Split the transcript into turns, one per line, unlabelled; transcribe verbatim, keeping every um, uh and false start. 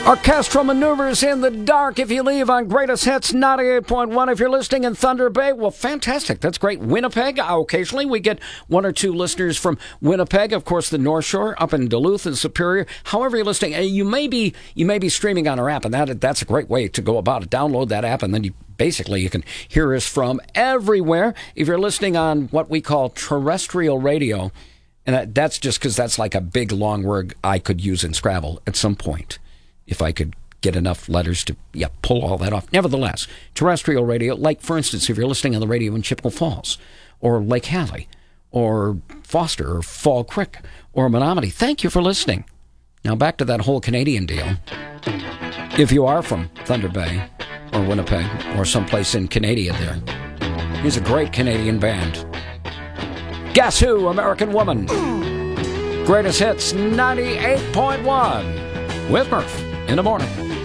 Orchestral maneuvers in the dark if you leave on Greatest Hits ninety-eight point one. If you're listening in Thunder Bay, well, fantastic. That's great. Winnipeg, occasionally we get one or two listeners from Winnipeg. Of course, the North Shore up in Duluth and Superior. However you're listening, you may be you may be streaming on our app, and that that's a great way to go about it. Download that app, and then you basically you can hear us from everywhere. If you're listening on what we call terrestrial radio, and that, that's just because that's like a big, long word I could use in Scrabble at some point, if I could get enough letters to yeah, pull all that off. Nevertheless, terrestrial radio, like, for instance, if you're listening on the radio in Chippewa Falls, or Lake Hallie, or Foster, or Fall Creek, or Menominee, thank you for listening. Now, back to that whole Canadian deal. If you are from Thunder Bay, or Winnipeg, or someplace in Canada there, here's a great Canadian band. Guess Who, American Woman. Greatest Hits ninety-eight point one. With Murph in the morning.